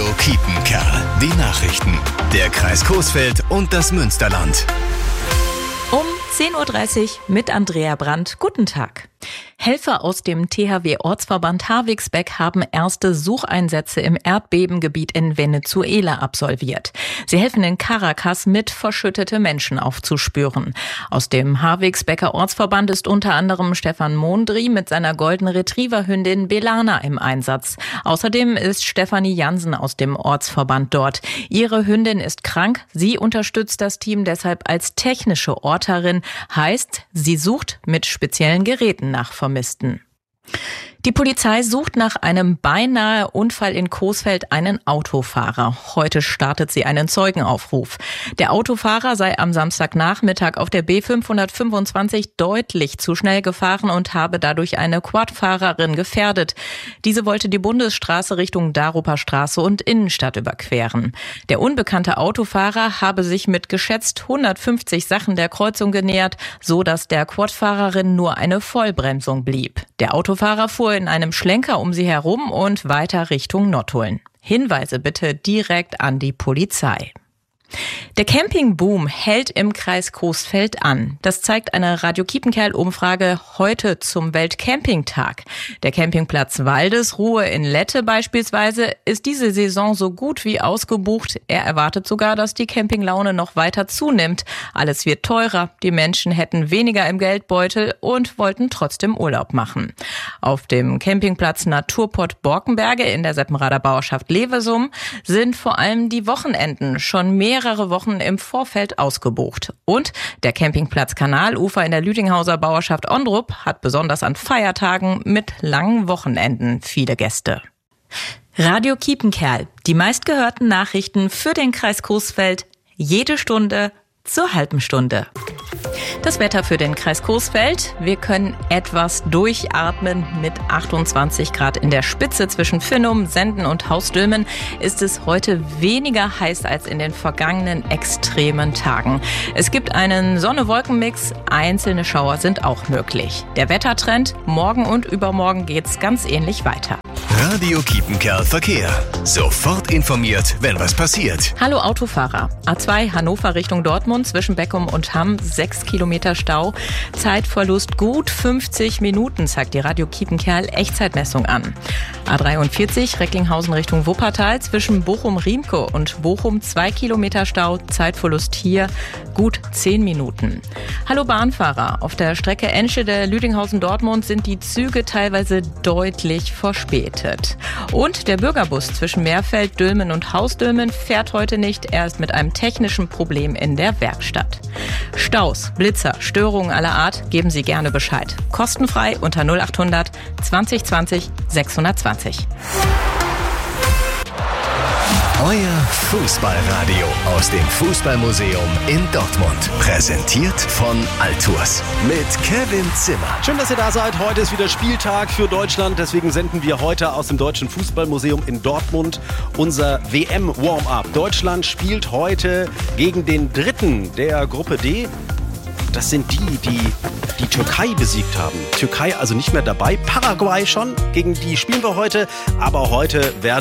Kiepenkerl. Die Nachrichten. Der Kreis Coesfeld und das Münsterland. Um 10.30 Uhr mit Andrea Brandt. Guten Tag. Helfer aus dem THW-Ortsverband Harwigsbeck haben erste Sucheinsätze im Erdbebengebiet in Venezuela absolviert. Sie helfen in Caracas mit, verschüttete Menschen aufzuspüren. Aus dem Harwigsbecker Ortsverband ist unter anderem Stefan Mondri mit seiner Golden Retriever-Hündin Belana im Einsatz. Außerdem ist Stefanie Jansen aus dem Ortsverband dort. Ihre Hündin ist krank. Sie unterstützt das Team deshalb als technische Orterin. Heißt, sie sucht mit speziellen Geräten nach Vermissten. Die Polizei sucht nach einem beinahe Unfall in Coesfeld einen Autofahrer. Heute startet sie einen Zeugenaufruf. Der Autofahrer sei am Samstagnachmittag auf der B525 deutlich zu schnell gefahren und habe dadurch eine Quadfahrerin gefährdet. Diese wollte die Bundesstraße Richtung Daruper Straße und Innenstadt überqueren. Der unbekannte Autofahrer habe sich mit geschätzt 150 Sachen der Kreuzung genähert, so dass der Quadfahrerin nur eine Vollbremsung blieb. Der Autofahrer fuhr in einem Schlenker um sie herum und weiter Richtung Nottuln. Hinweise bitte direkt an die Polizei. Der Campingboom hält im Kreis Coesfeld an. Das zeigt eine Radio Kiepenkerl-Umfrage heute zum Weltcampingtag. Der Campingplatz Waldesruhe in Lette beispielsweise ist diese Saison so gut wie ausgebucht. Er erwartet sogar, dass die Campinglaune noch weiter zunimmt. Alles wird teurer, die Menschen hätten weniger im Geldbeutel und wollten trotzdem Urlaub machen. Auf dem Campingplatz Naturpott Borkenberge in der Seppenrader Bauerschaft Levesum sind vor allem die Wochenenden schon mehrere Wochen im Vorfeld ausgebucht. Und der Campingplatz Kanalufer in der Lüdinghauser Bauerschaft Ondrup hat besonders an Feiertagen mit langen Wochenenden viele Gäste. Radio Kiepenkerl, die meistgehörten Nachrichten für den Kreis Coesfeld, jede Stunde zur halben Stunde. Das Wetter für den Kreis Coesfeld. Wir können etwas durchatmen. Mit 28 Grad in der Spitze zwischen Finnum, Senden und Hausdülmen ist es heute weniger heiß als in den vergangenen extremen Tagen. Es gibt einen Sonne-Wolken-Mix. Einzelne Schauer sind auch möglich. Der Wettertrend, morgen und übermorgen geht's ganz ähnlich weiter. Radio Kiepenkerl Verkehr. Sofort informiert, wenn was passiert. Hallo Autofahrer. A2 Hannover Richtung Dortmund zwischen Beckum und Hamm 6 Kilometer Stau. Zeitverlust gut 50 Minuten, zeigt die Radio Kiepenkerl Echtzeitmessung an. A43 Recklinghausen Richtung Wuppertal zwischen Bochum-Riemke und Bochum 2 Kilometer Stau. Zeitverlust hier gut 10 Minuten. Hallo Bahnfahrer. Auf der Strecke Enschede-Lüdinghausen-Dortmund sind die Züge teilweise deutlich verspätet. Und der Bürgerbus zwischen Meerfeld, Dülmen und Hausdülmen fährt heute nicht. Er ist mit einem technischen Problem in der Werkstatt. Staus, Blitzer, Störungen aller Art, geben Sie gerne Bescheid. Kostenfrei unter 0800 20 20 620. Euer Fußballradio aus dem Fußballmuseum in Dortmund. Präsentiert von Altours mit Kevin Zimmer. Schön, dass ihr da seid. Heute ist wieder Spieltag für Deutschland. Deswegen senden wir heute aus dem Deutschen Fußballmuseum in Dortmund unser WM-Warm-Up. Deutschland spielt heute gegen den Dritten der Gruppe D. Das sind die Türkei besiegt haben. Türkei also nicht mehr dabei. Paraguay schon. Gegen die spielen wir heute. Aber heute werden